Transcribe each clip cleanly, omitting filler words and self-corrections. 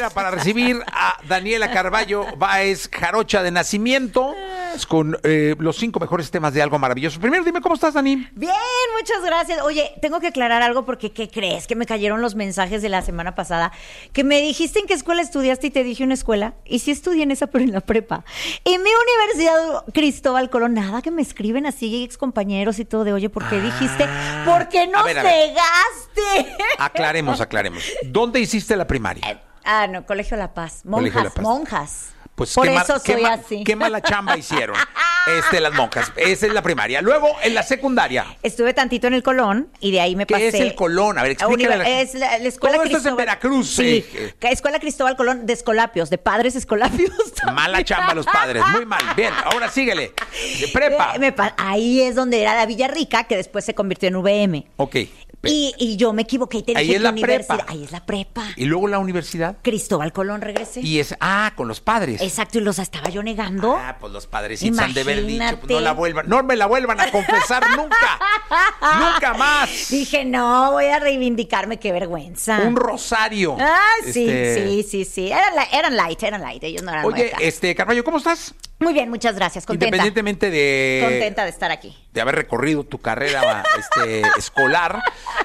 Mira, para recibir a Daniela Carballo Báez, jarocha de nacimiento, con los 5 mejores temas de Algo Maravilloso. Primero, dime, ¿cómo estás, Dani? Bien, muchas gracias. Oye, tengo que aclarar algo porque, ¿qué crees? Que me cayeron los mensajes de la semana pasada, que me dijiste en qué escuela estudiaste y te dije una escuela, y sí estudié en esa, pero en la prepa. Y mi universidad, Cristóbal Colón, nada que me escriben así, ex compañeros y todo de, oye, ¿por qué dijiste? ¿Por qué no cegaste? Aclaremos. ¿Dónde hiciste la primaria? No, Colegio La Paz. Colegio La Paz. Monjas. Pues por eso soy así. Qué mala chamba hicieron las monjas. Esa es la primaria. Luego, en la secundaria. Estuve tantito en el Colón y de ahí me pasé. ¿Qué es el Colón? A ver, explícale. Es la escuela Todo Cristóbal. esto es en Veracruz. Sí. Escuela Cristóbal Colón de Escolapios, de padres Escolapios. Mala chamba los padres. Muy mal. Bien, ahora síguele. Prepa. Ahí es donde era la Villarrica, que después se convirtió en VM. Ok. Y yo me equivoqué y te dije ahí es la universidad. prepa. Ahí es la prepa. ¿Y luego la universidad? Cristóbal Colón regresé. Y es, con los padres. Exacto, y los estaba yo negando. Pues los padrecitos han de haber dicho, Imagínate. pues no me la vuelvan a confesar nunca. Nunca más. Dije, no, voy a reivindicarme, qué vergüenza. Un rosario. Sí. Eran light, ellos no eran Oye, nuestras. Carballo, ¿cómo estás? Muy bien, muchas gracias, contenta. Independientemente de... Contenta de estar aquí. De haber recorrido tu carrera escolar.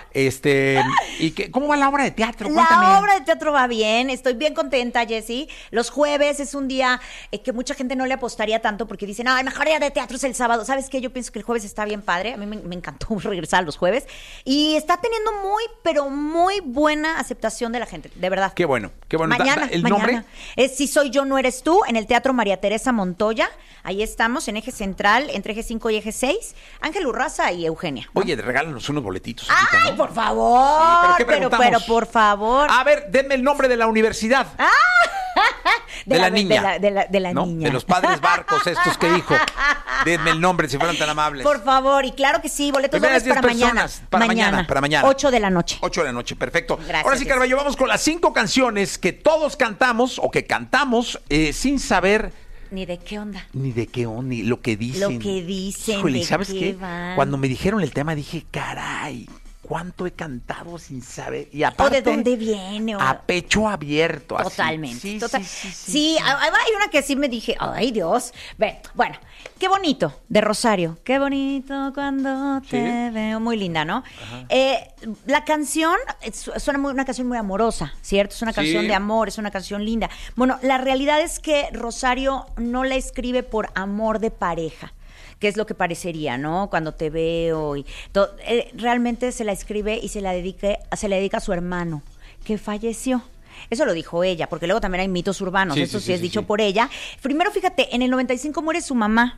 ¿Cómo va la obra de teatro? Cuéntame. La obra de teatro va bien, estoy bien contenta, Jessy. Los jueves es un día que mucha gente no le apostaría tanto porque dicen, el mejor día de teatro es el sábado. ¿Sabes qué? Yo pienso que el jueves está bien padre. A mí me encantó regresar a los jueves. Y está teniendo muy, pero muy buena aceptación de la gente, de verdad. Qué bueno. Mañana. ¿El nombre? Es Si Soy Yo, No Eres Tú, en el Teatro María Teresa Montoya. Ahí estamos, en Eje Central, entre Eje 5 y Eje 6. Ángel Urraza y Eugenia, ¿no? Oye, regálanos unos boletitos. ¡Ay, ahorita, ¿no? por favor! Sí, pero por favor. A ver, denme el nombre de la universidad. De la niña. De la ¿no? niña. De los padres barcos estos que dijo. Denme el nombre si fueran tan amables. Por favor, y claro que sí, boletos dobles para mañana. Para mañana. 8 de la noche. 8 de la noche, perfecto. Gracias. Ahora sí, Carballo, vamos con las 5 canciones que todos cantamos o que cantamos sin saber... Ni de qué onda. Ni de qué onda, ni lo que dicen. Lo que dicen, Híjole, de ¿sabes qué qué? van. Cuando me dijeron el tema dije, caray, ¿cuánto he cantado sin saber? Y aparte, ¿O de dónde viene? A pecho abierto. Así. Totalmente. Sí, Sí, hay una que sí me dije, ay Dios. Bueno, qué bonito, de Rosario. Qué bonito cuando te veo. Muy linda, ¿no? La canción suena una canción muy amorosa, ¿cierto? Es una canción de amor, es una canción linda. Bueno, la realidad es que Rosario no la escribe por amor de pareja, que es lo que parecería, ¿no? Cuando te veo y todo, realmente se la escribe y se la dedica a su hermano, que falleció. Eso lo dijo ella, porque luego también hay mitos urbanos, eso sí es dicho por ella. Primero, fíjate, en el 95 muere su mamá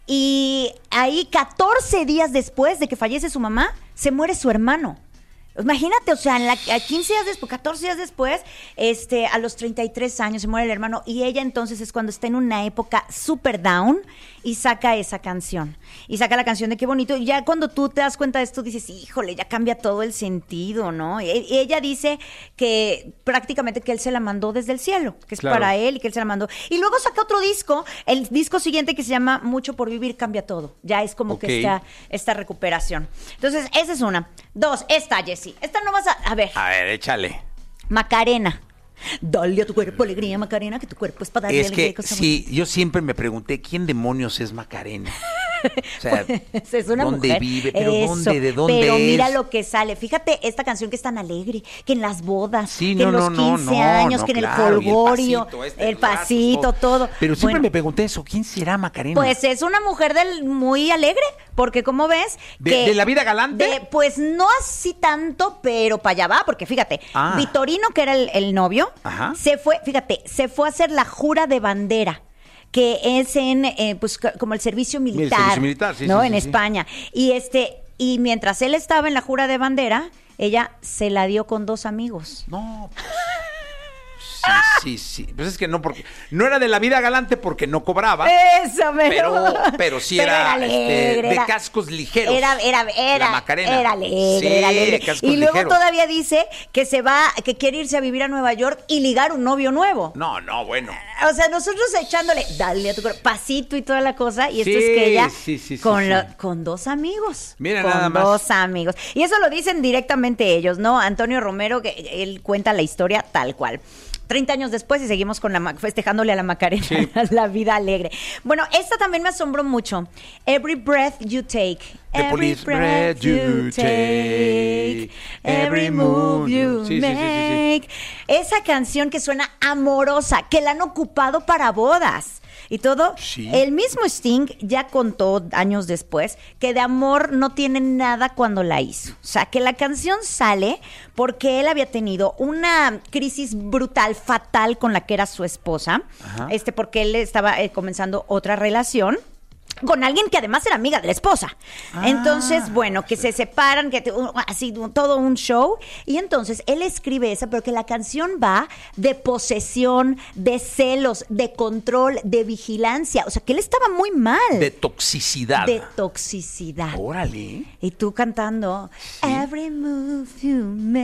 y ahí 14 días después de que fallece su mamá, se muere su hermano. Imagínate, o sea, a 15 días después, 14 días después, a los 33 años se muere el hermano y ella entonces es cuando está en una época super down y saca esa canción. Y saca la canción de Qué bonito. Y ya cuando tú te das cuenta de esto dices, híjole, ya cambia todo el sentido, ¿no? Y ella dice que prácticamente que él se la mandó desde el cielo, que es para él y que él se la mandó. Y luego saca otro disco, el disco siguiente que se llama Mucho por Vivir, cambia todo. Ya es como que esta recuperación. Entonces, esa es una. 2, esta, Jessy. Esta no vas a ver. A ver, échale. Macarena. Dale a tu cuerpo alegría, Macarena, que tu cuerpo es para darle alegría. Es que sí, yo siempre me pregunté, ¿quién demonios es Macarena? O sea, pues es una ¿dónde mujer? vive? ¿Pero Eso, dónde? ¿De dónde pero es? mira lo que sale. Fíjate esta canción que es tan alegre, que en las bodas, Sí, que en los 15 años, que en el colgorio, el pasito, todo. Pero siempre me pregunté eso, ¿quién será Macarena? Pues es una mujer muy alegre, porque como ves... ¿De la vida galante? Pues no así tanto, pero para allá va, porque fíjate, Vitorino, que era el novio, se fue a hacer la jura de bandera, que es pues como el servicio militar, ¿no? En España. Y mientras él estaba en la jura de bandera, ella se la dio con 2 amigos. No, pues, sí. Pues es que no, porque no era de la vida galante porque no cobraba. Eso, pero sí era alegre, de cascos ligeros. La Macarena. Era alegre. Cascos y luego ligeros. todavía dice que quiere irse a vivir a Nueva York y ligar un novio nuevo. No, bueno. O sea, nosotros echándole, dale a tu cuerpo, pasito y toda la cosa, y esto es que ella con 2 amigos. Mira, con nada más. 2 amigos. Y eso lo dicen directamente ellos, ¿no? Antonio Romero, que él cuenta la historia tal cual. 30 años después y seguimos con festejándole a la Macarena, Sí. la vida alegre. Bueno, esta también me asombró mucho. Every breath you take. The police breath you take, every move you make. Esa canción que suena amorosa, que la han ocupado para bodas y todo. Sí. El mismo Sting ya contó años después que de amor no tiene nada cuando la hizo. O sea, que la canción sale porque él había tenido una crisis brutal, fatal con la que era su esposa. Ajá. Porque él estaba comenzando otra relación con alguien que además era amiga de la esposa. Entonces, bueno, que se separan, así todo un show. Y entonces él escribe esa, pero que la canción va de posesión, de celos, de control, de vigilancia. O sea, que él estaba muy mal. De toxicidad. De toxicidad. Órale. Y tú cantando Every move you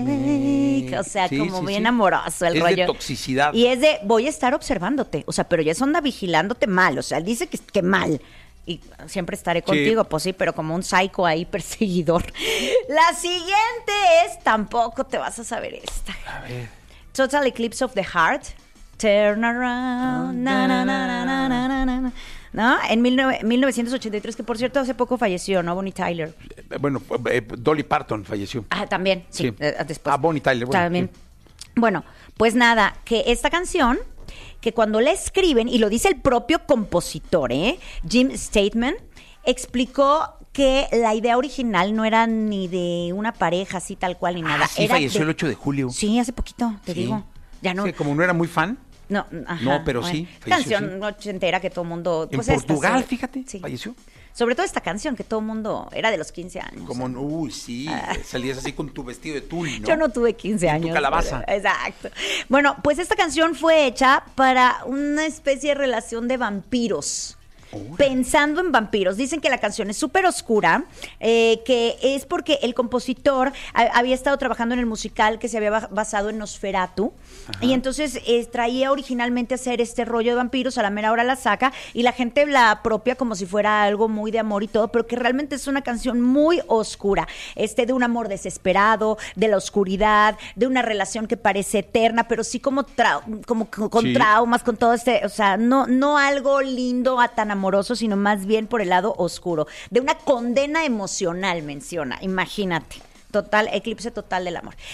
make. O sea, Sí, como sí, bien sí. amoroso el Es rollo. de toxicidad. Y es de voy a estar observándote. O sea, pero ya es onda vigilándote mal. O sea, él dice que mal. Y siempre estaré contigo, pues sí, pero como un psycho ahí perseguidor. La siguiente es, tampoco te vas a saber esta. A ver. Total Eclipse of the Heart. Turn around. Na, na, na, na, na, na, na, na. ¿No? En 1983, que por cierto hace poco falleció, ¿no? Bonnie Tyler. Bueno, Dolly Parton falleció. Ah, también, sí, Sí. después. Bonnie Tyler. Bueno, También. sí. Bueno, pues nada, que esta canción, que cuando la escriben, y lo dice el propio compositor, Jim Stateman, explicó que la idea original no era ni de una pareja así tal cual ni nada. Sí, era falleció el 8 de julio. Sí, hace poquito, te Sí. digo. Ya no. Sí, como no era muy fan. No, ajá, No, pero sí, falleció, Canción ochentera que todo el mundo. En pues esta, Portugal, sí. fíjate, Sí. falleció. Sobre todo esta canción que todo el mundo era de los 15 años. Como, uy, sí, salías así con tu vestido de tul, ¿no? Yo no tuve 15 Y tu años. calabaza. Exacto. Bueno, pues esta canción fue hecha para una especie de relación de vampiros. Pensando en vampiros. Dicen que la canción es súper oscura, que es porque el compositor había estado trabajando en el musical que se había basado en Nosferatu. Ajá. Y entonces traía originalmente a hacer este rollo de vampiros, a la mera hora la saca y la gente la apropia como si fuera algo muy de amor y todo, pero que realmente es una canción muy oscura, de un amor desesperado, de la oscuridad, de una relación que parece eterna, pero sí como con traumas, con todo o sea, no algo lindo a tan amoroso, sino más bien por el lado oscuro, de una condena emocional, menciona, imagínate, eclipse total del amor.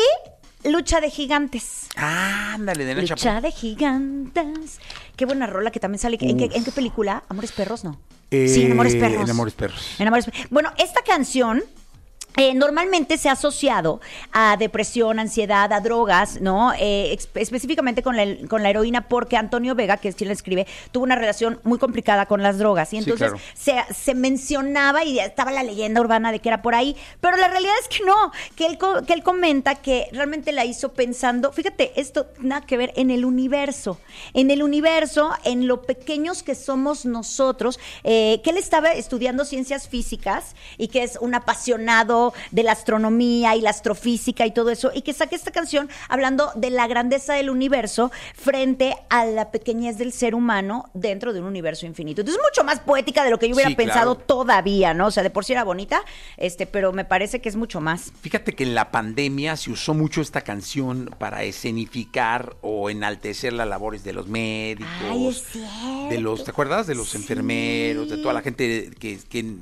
Y Lucha de Gigantes. Ándale, de Nacha. Lucha de Gigantes. Qué buena rola que también sale. ¿En qué película? Amores Perros, ¿no? Sí, en Amores Perros. En Amores Perros. Bueno, esta canción normalmente se ha asociado a depresión, ansiedad, a drogas, ¿no? Específicamente con la heroína, porque Antonio Vega, que es quien la escribe, tuvo una relación muy complicada con las drogas. Y entonces se mencionaba y estaba la leyenda urbana de que era por ahí. Pero la realidad es que no, que él comenta que realmente la hizo pensando, fíjate, esto nada que ver en el universo, en lo pequeños que somos nosotros, que él estaba estudiando ciencias físicas y que es un apasionado de la astronomía y la astrofísica y todo eso, y que saque esta canción hablando de la grandeza del universo frente a la pequeñez del ser humano dentro de un universo infinito. Entonces es mucho más poética de lo que yo hubiera pensado todavía, ¿no? O sea, de por sí era bonita, pero me parece que es mucho más. Fíjate que en la pandemia se usó mucho esta canción para escenificar o enaltecer las labores de los médicos. Ay, es cierto. ¿Te acuerdas? De los enfermeros, de toda la gente que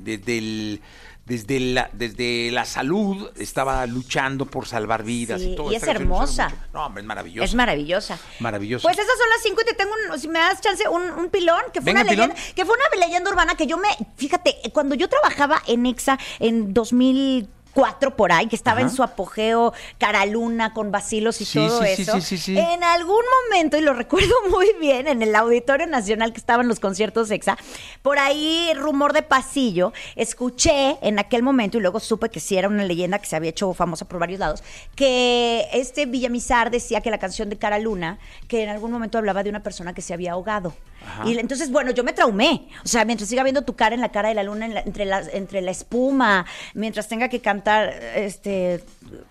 desde la salud estaba luchando por salvar vidas y todo. Y es hermosa. No, hombre, es maravillosa. Es maravillosa. Maravillosa. Pues esas son las 5 y te tengo, si me das chance, un pilón, que fue una leyenda urbana que fíjate, cuando yo trabajaba en EXA en 2004 por ahí, que estaba en su apogeo, Cara Luna con vacilos y todo eso. Sí. En algún momento, y lo recuerdo muy bien, en el Auditorio Nacional que estaban los conciertos EXA, por ahí, rumor de pasillo, escuché en aquel momento, y luego supe que sí era una leyenda que se había hecho famosa por varios lados, que Villamizar decía que la canción de Cara Luna, que en algún momento hablaba de una persona que se había ahogado. Ajá. Y entonces, bueno, yo me traumé. O sea, mientras siga viendo tu cara en la cara de la luna, entre la espuma, mientras tenga que cantar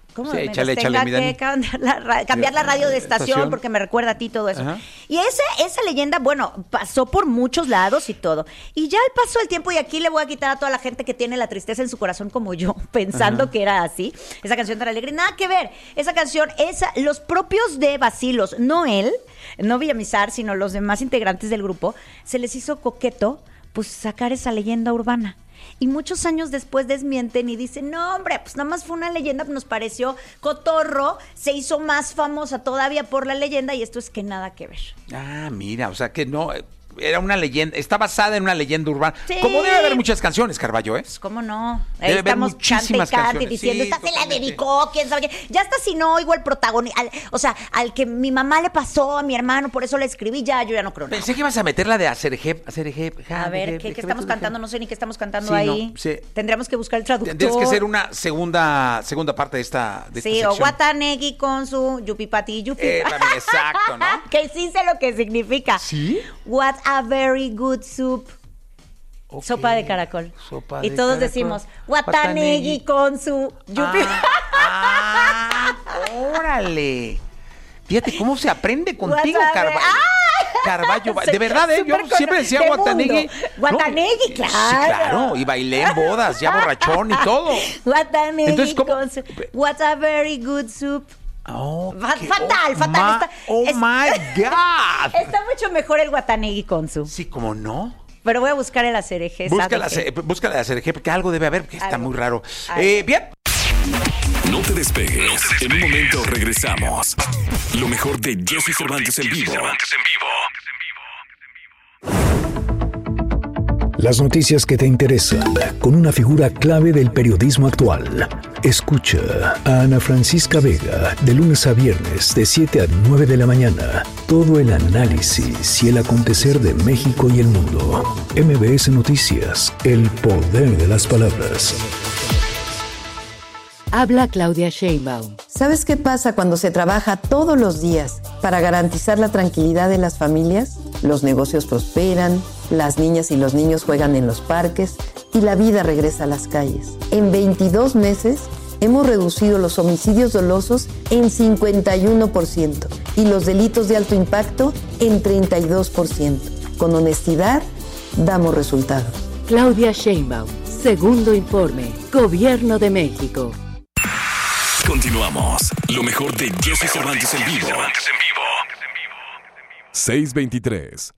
¿Cómo? Sí, échale, tenga mi que Dani. cambiar la radio de estación Estación. porque me recuerda a ti todo eso. Ajá. Y esa leyenda, bueno, pasó por muchos lados y todo. Y ya al paso del tiempo, y aquí le voy a quitar a toda la gente que tiene la tristeza en su corazón como yo, pensando que era así. Esa canción tan alegre, nada que ver. Esa canción, los propios de Bacilos, no él, no Villamizar, sino los demás integrantes del grupo, se les hizo coqueto, pues sacar esa leyenda urbana. Y muchos años después desmienten y dicen, no, hombre, pues nada más fue una leyenda, nos pareció cotorro, se hizo más famosa todavía por la leyenda y esto es que nada que ver. Ah, mira, o sea que no, era una leyenda, está basada en una leyenda urbana. Sí. Como debe haber muchas canciones, Carballo, ¿eh? Pues, ¿cómo no? Ahí Debe haber estamos cante y muchísimas cante canciones. diciendo, Sí, esta se la totalmente. dedicó, quién sabe qué. Ya hasta si no oigo el protagonista, o sea, al que mi mamá le pasó a mi hermano, por eso le escribí, yo ya no creo nada. Pensé que ibas a meter la de Aserejep. A ver, ¿qué estamos cantando? No sé ni qué estamos cantando Sí, ahí. no, sí. Tendríamos que buscar el traductor. Tendrías que hacer una segunda parte de esta Sí, sección. o Watanegi con su yupipati yupi. También, exacto, ¿no? Que sí sé lo que significa. ¿Sí? What a very good soup. Ok. Sopa de caracol. Sopa y de todos caracol. decimos, Watanegi con su yupi. Órale. Fíjate cómo se aprende contigo, Wasabi. Carballo. Carballo, de verdad, yo Súper siempre decía de Watanegi. mundo. Watanegi, claro. Sí, claro, y bailé en bodas, ya borrachón y todo. Watanegi Entonces, ¿cómo? con su... What a very good soup. Oh, Fatal, fatal. My God. Está mucho mejor el Watanegi con su. Sí, como no. Pero voy a buscar el acereje. Búscala de Aserejep, porque algo debe haber, porque está Algo. muy raro. Algo. Bien. No te despegues. En un momento regresamos. Lo mejor de Jesse Cervantes en vivo. Las noticias que te interesan, con una figura clave del periodismo actual. Escucha a Ana Francisca Vega, de lunes a viernes, de 7 a 9 de la mañana. Todo el análisis y el acontecer de México y el mundo. MBS Noticias, el poder de las palabras. Habla Claudia Sheinbaum. ¿Sabes qué pasa cuando se trabaja todos los días para garantizar la tranquilidad de las familias? Los negocios prosperan, las niñas y los niños juegan en los parques y la vida regresa a las calles. En 22 meses hemos reducido los homicidios dolosos en 51% y los delitos de alto impacto en 32%. Con honestidad, damos resultados. Claudia Sheinbaum. Segundo informe. Gobierno de México. Continuamos. Lo mejor de Jesse Cervantes en vivo. 623.